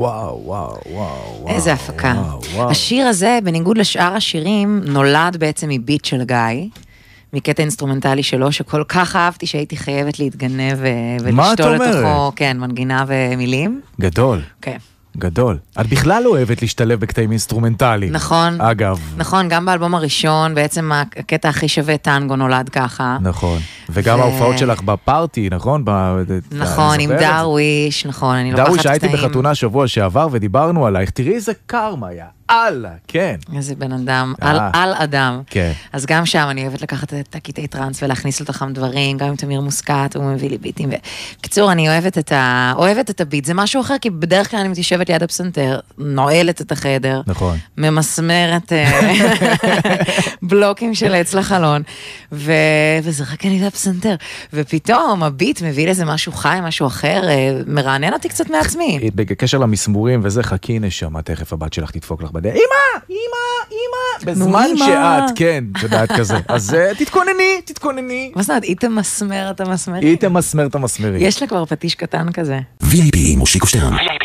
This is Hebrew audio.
וואו, וואו, וואו. איזה הפקה. וואו. השיר הזה, בניגוד לשאר השירים, נולד בעצם מביט של גיא, מקטע אינסטרומנטלי שלו, שכל כך אהבתי שהייתי חייבת להתגנב ולשתול לתוכו, כן, מנגינה ומילים. גדול. כן. גדול. את בכלל אוהבת להשתלב בקטעים אינסטרומנטליים. נכון. אגב. נכון, גם באלבום הראשון, בעצם הקטע הכי שווה טנגו נולד ככה. נכון. וגם ההופעות שלך בפארטי, נכון? נכון, עם דרוויש, נכון, אני לוקחת דרוויש, הייתי קטעים. בחתונה שבוע שעבר ודיברנו עלייך, תראי איזה קרמה היה. אללה, כן. איזה בן אדם, על אדם. כן. אז גם שם אני אוהבת לקחת את הקטעי טרנס ולהכניס לתוכם דברים, גם עם תמיר מוסקת, הוא מביא לי ביטים. בקיצור, אני אוהבת את הביט, זה משהו אחר, כי בדרך כלל אני מתיישבת ליד הפסנתר, נועלת את החדר, נכון. ממסמרת בלוקים של עץ לחלון, וזה רק אני והפסנתר. ופתאום הביט מביא לזה משהו חי, משהו אחר, מרענן אותי קצת מעצמי. בקשר למסמורים וזה, חכי נשמה, תכף הבת שלך תדפוק לך בדרך. אמא, בזמן שאת, כן, יודעת כזה. אז תתכונני. מה זאת אומרת, היא תמסמר את המסמרים? היא תמסמר את המסמרים. יש לה כבר פטיש קטן כזה. VIP עם מושיקו שטרן.